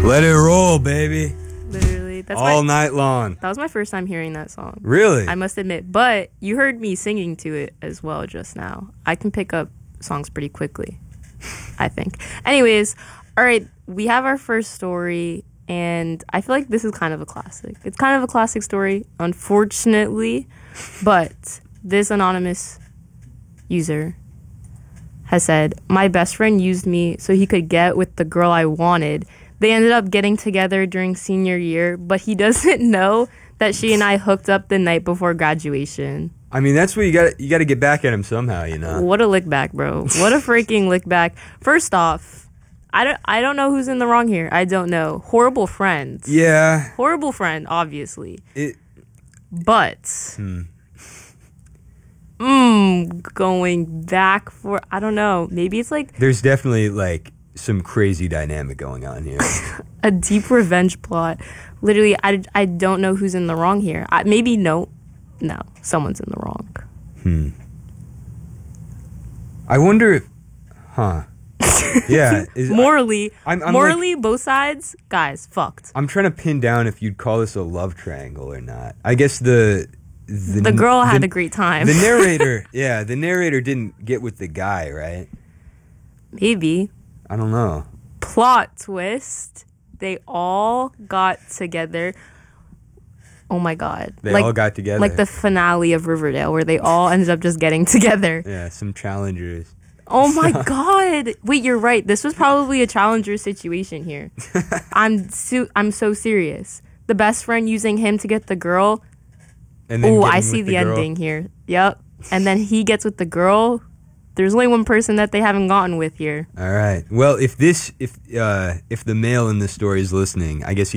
Let it roll, baby. Literally, that's all night long. That was my first time hearing that song. Really? I must admit. But you heard me singing to it as well just now. I can pick up songs pretty quickly, I think. Anyways, all right, we have our first story, and I feel like this is kind of a classic. It's kind of a classic story, unfortunately, but this anonymous user has said, my best friend used me so he could get with the girl I wanted. They ended up getting together during senior year, but he doesn't know that she and I hooked up the night before graduation. I mean, that's where you got to get back at him somehow, you know. What a lick back, bro. What a freaking lick back. First off, I don't know who's in the wrong here. I don't know. Horrible friends. Yeah. Horrible friend, obviously. But going back for, I don't know. Maybe it's like there's definitely like some crazy dynamic going on here. A deep revenge plot. Literally, I don't know who's in the wrong here. Maybe no, someone's in the wrong. I wonder if, yeah. Morally, I'm morally, like, both sides, guys, fucked. I'm trying to pin down if you'd call this a love triangle or not. I guess the girl had a great time. The narrator, the narrator didn't get with the guy, right? Maybe. I don't know. Plot twist. They all got together. Oh my God. They all got together. Like the finale of Riverdale where they all ended up just getting together. Yeah, some challengers. Oh my God. Wait, you're right. This was probably a challenger situation here. I'm so serious. The best friend using him to get the girl. Oh, I see the ending here. Yep. And then he gets with the girl. There's only one person that they haven't gotten with here. All right. Well, if the male in this story is listening, I guess